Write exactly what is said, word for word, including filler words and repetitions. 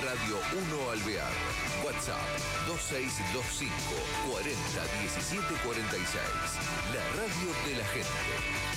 Radio uno Alvear. WhatsApp dos seis dos cinco, cuarenta, diecisiete cuarenta y seis. La radio de la gente.